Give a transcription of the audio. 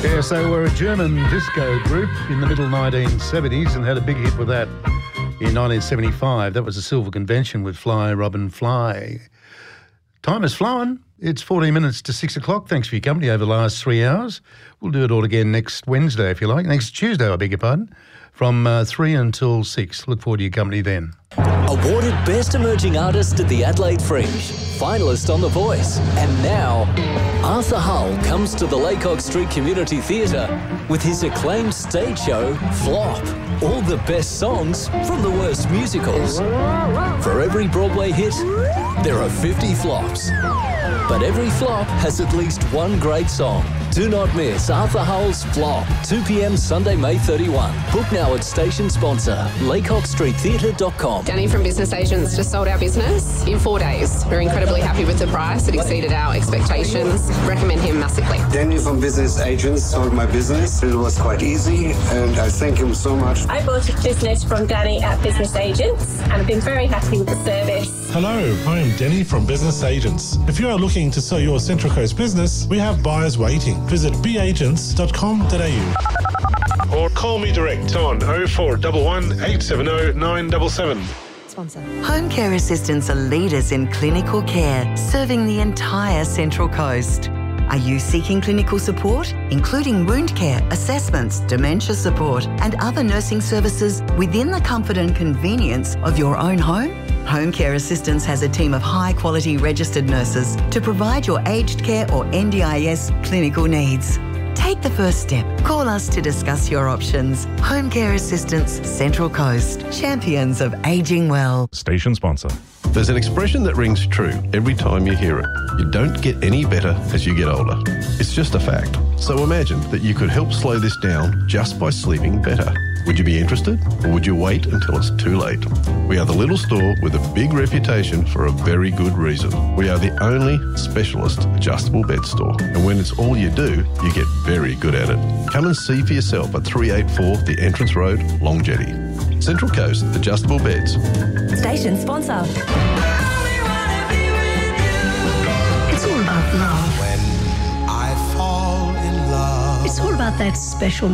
Yes, they were a German disco group in the middle 1970s and had a big hit with that in 1975. That was the Silver Convention with Fly, Robin, Fly. Time has flown. It's 14 minutes to 6 o'clock. Thanks for your company over the last 3 hours. We'll do it all again next Wednesday, if you like. Next Tuesday, I beg your pardon, from 3 until 6. Look forward to your company then. Awarded Best Emerging Artist at the Adelaide Fringe, finalist on The Voice, and now Arthur Hull comes to the Laycock Street Community Theatre with his acclaimed stage show, Flop. All the best songs from the worst musicals. For every Broadway hit, there are 50 flops. But every flop has at least one great song. Do not miss Arthur Hull's Flop, 2 p.m. Sunday, May 31. Book now at station sponsor, laycockstreettheatre.com. Danny from Business Agents just sold our business in 4 days. We're incredibly happy with the price. It exceeded our expectations. Recommend him massively. Danny from Business Agents sold my business. It was quite easy and I thank him so much. I bought a business from Danny at Business Agents and I've been very happy with the service. Hello, I am Denny from Business Agents. If you are looking to sell your Central Coast business, we have buyers waiting. Visit beagents.com.au or call me direct on 0411 870 977. Sponsor. Home care assistants are leaders in clinical care, serving the entire Central Coast. Are you seeking clinical support, including wound care, assessments, dementia support, and other nursing services within the comfort and convenience of your own home? Home Care Assistance has a team of high-quality registered nurses to provide your aged care or NDIS clinical needs. Take the first step. Call us to discuss your options. Home Care Assistance, Central Coast. Champions of ageing well. Station sponsor. There's an expression that rings true every time you hear it. You don't get any better as you get older. It's just a fact. So imagine that you could help slow this down just by sleeping better. Would you be interested, or would you wait until it's too late? We are the little store with a big reputation for a very good reason. We are the only specialist adjustable bed store, and when it's all you do, you get very good at it. Come and see for yourself at 384 The Entrance Road, Long Jetty. Central Coast Adjustable Beds. Station sponsor. It's all about love. When I fall in love. It's all about that special